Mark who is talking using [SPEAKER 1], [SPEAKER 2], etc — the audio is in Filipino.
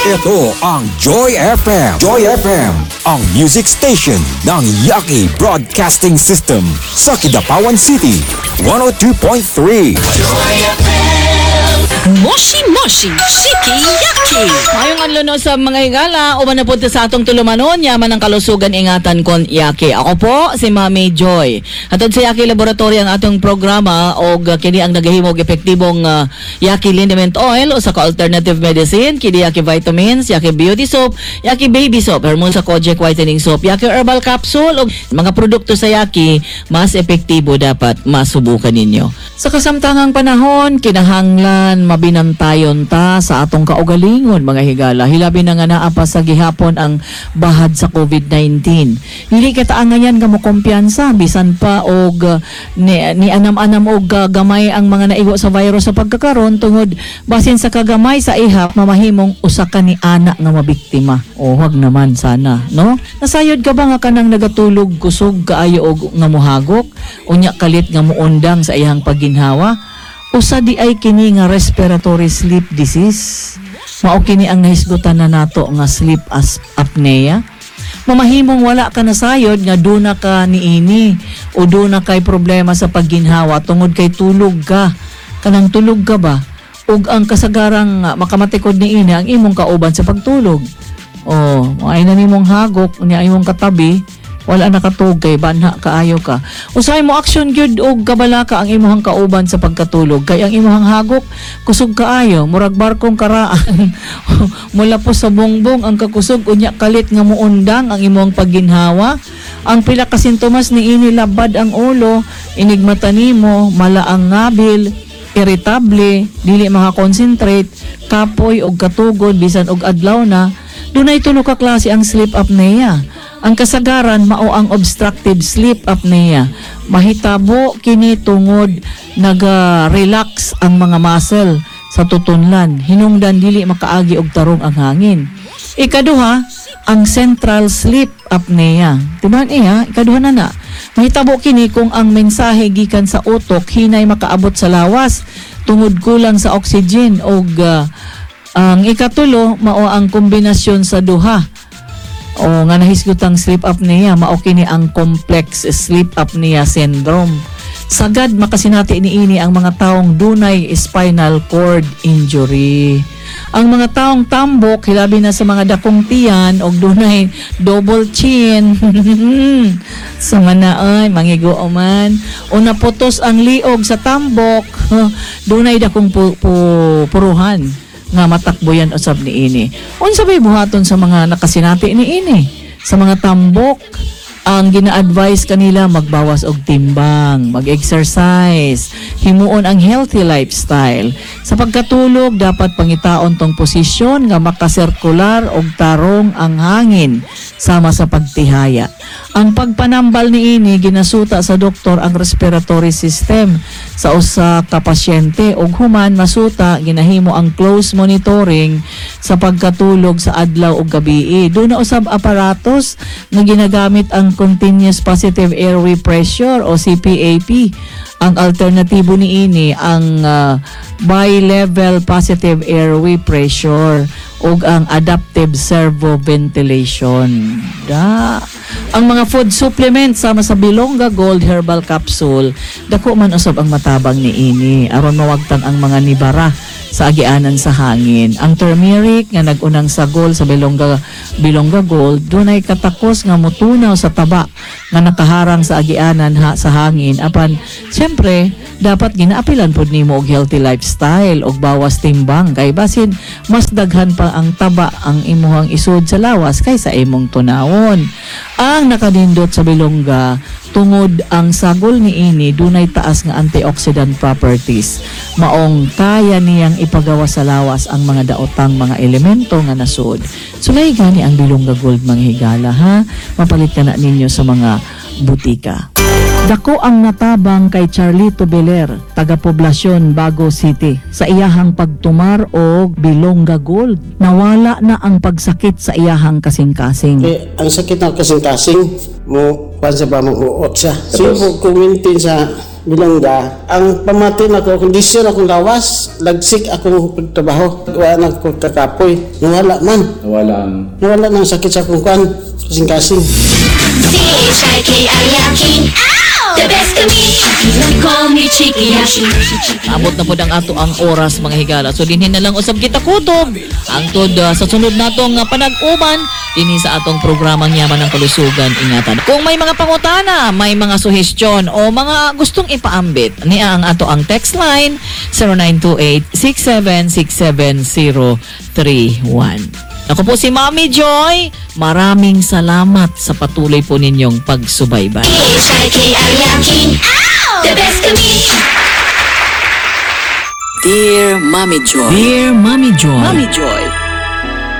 [SPEAKER 1] Ito ang Joy FM. Joy FM, ang music station ng Yaki Broadcasting System sa Kidapawan City. 102.3 Joy FM.
[SPEAKER 2] Moshi Moshi, Shiki Yaki.
[SPEAKER 3] Ngayong anlo sa mga higala, uman na po sa atong tulumanon, yaman ng kalusugan ingatan kon Yaki. Ako po, si Mami Joy. Atod sa Yaki Laboratory ang atong programa o kini ang nagahimog epektibong Yaki Liniment Oil o sa alternative medicine, kini Yaki Vitamins, Yaki Beauty Soap, Yaki Baby Soap, Hermosa Kojic Whitening Soap, Yaki Herbal Capsule o mga produkto sa Yaki, mas epektibo dapat masubukan ninyo. Sa kasamtangang panahon, kinahanglan mabinantayon ta sa atong kaugalingon mga higala. Hilabi na nga naa pa sa gihapon ang bahad sa COVID-19. Dili kataangayan nga mo kumpiyansa bisan pa og ni anam-anam og gamay ang mga naigo sa virus sa pagkakaron tungod basin sa kagamay sa ihap mamahimong usa ka ni ana nga mabiktima. O wag naman sana, no? Nasayod ka ba nga kanang nagatulog kusog kaayo og nga mohagok unya kalit nga muundang sa iyang pagginhawa? Usa di ay kini nga respiratory sleep disease. Mao kini ang nahisgutan na nato nga sleep apnea. Mamahimong wala ka nasayod nga duna ka niini o duna kay problema sa pagginhawa tungod kay tulog ka. Kanang tulog ka ba? Ug ang kasagarang makamatikod niini ang imong kauban sa pagtulog. Ay na nimong hagok ni imong katabi. Wala nakatugay, banha kaayo ka. Usahay mo action gyud og kabalaka ang imuhang kauban sa pagkatulog. Kay ang imuhang hagok kusog kaayo, murag barkong karaan. Mula po sa bongbong ang kakusog unya kalit nga muundang ang imuhang pagginhawa. Ang pila ka sintomas ni ini labad ang ulo, inigmata nimo, mala ang ngabil, irritable, dili maka-concentrate, kapoy og katugod bisan og adlaw na. Dunay tulo ka klase ang sleep apnea. Ang kasagaran mao ang obstructive sleep apnea. Mahitabo kini tungod naga-relax ang mga muscle sa tutunlan. Hinungdan dili makaagi og tarong ang hangin. Ikaduha, ang central sleep apnea. Timan ikaduha na. Mahitabo kini kung ang mensahe gikan sa utok hinay makaabot sa lawas tungod kulang sa oxygen og ang ikatulo mao ang kombinasyon sa duha. Nga nahisgutang sleep apnea, mao kini ang complex sleep apnea syndrome. Sagad makasinati niini ang mga taong dunay spinal cord injury. Ang mga taong tambok, hilabi na sa mga dakong tiyan o dunay double chin. Sa manaay, mangigo man. O naputos ang liog sa tambok, dunay dakong puruhan nga matakboyan usab niini. Unsa bay buhaton sa mga nakasinati niini? Sa mga tambok, ang gina-advise kanila magbawas og timbang, mag-exercise, himuon ang healthy lifestyle. Sa pagkatulog, dapat pangitaon tong posisyon nga makasirkular og tarong ang hangin sama sa pagtihaya. Ang pagpanambal niini ginasuta sa doktor ang respiratory system sa usa ka pasyente ug human masuta ginahimo ang close monitoring sa pagkatulog sa adlaw ug gabii. Doon na usab aparatos nga ginagamit ang continuous positive airway pressure o CPAP. Ang alternatibo niini ang bi-level positive airway pressure ug ang adaptive servo ventilation. Ang mga food supplements sama sa Bilonga Gold Herbal Capsule, dako man usab ang matabang niini aron mawagtang ang mga nibara sa agianan sa hangin. Ang turmeric nga nagunang sagol sa Bilonga Gold, dunay katakos nga mutunaw sa taba nga nakaharang sa agianan sa hangin. Apan, siyempre, dapat ginaapilan pod nimo og healthy lifestyle og bawas timbang kay basin mas daghan pa ang taba ang imuhang isud sa lawas kaysa imong tunawon. Ang nakadindot sa Bilonga tungod ang sagol niini dunay taas nga antioxidant properties. Maong kaya niyang ipagawa sa lawas ang mga daotang mga elemento nga nasud. Sulay gani ang Bilonga Gold mga higala ha. Mapalit ka na ninyo sa mga butika. Dako ang natabang kay Charlito Beler, taga-poblasyon Bago City. Sa iyahang pagtumar og Bilonga Gold, nawala na ang pagsakit sa iyahang kasing-kasing.
[SPEAKER 4] Ang sakit ng kasing-kasing mo pansa ba mo uot siya. So mo kumintin sa Bilangga. Ang pamati na ko, kondisyon akong lawas, lagsik akong pagtrabaho. Wala na ko kakapoy. Nawala man. Nawala ng sakit sa akong kuan. Kasing-kasing.
[SPEAKER 2] D-H-I-K, Yaking. The best to me. Call me Chiki Yaki.
[SPEAKER 3] Abot na po ang ato ang oras mga higala. So dinhin na lang usab kita kutob. Angtod sa sunod natong panag-uban dinhi sa atong programang Yaman ng Kalusugan Ingatan. Kung may mga pangutana, may mga suhestyon o mga gustong ipaambit, niya ang ato ang text line 0928-6767-031. Ako po si Mami Joy. Maraming salamat sa patuloy po ninyong pagsubaybay.
[SPEAKER 2] D-H-I-K, Yaking. The best to me.
[SPEAKER 5] Dear Mommy Joy.
[SPEAKER 3] Dear Mami Joy.
[SPEAKER 5] Mommy Joy,